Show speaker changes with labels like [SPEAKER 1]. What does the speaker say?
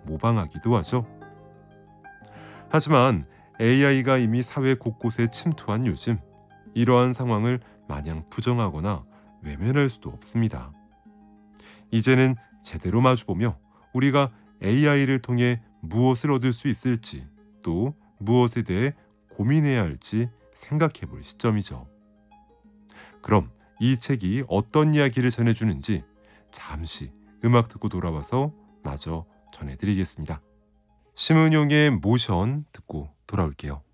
[SPEAKER 1] 모방하기도 하죠. 하지만 AI가 이미 사회 곳곳에 침투한 요즘, 이러한 상황을 마냥 부정하거나 외면할 수도 없습니다. 이제는 제대로 마주보며 우리가 AI를 통해 무엇을 얻을 수 있을지, 또 무엇에 대해 고민해야 할지 생각해 볼 시점이죠. 그럼 이 책이 어떤 이야기를 전해주는지 잠시 음악 듣고 돌아와서 마저 전해드리겠습니다. 심은용의 모션 듣고 돌아올게요.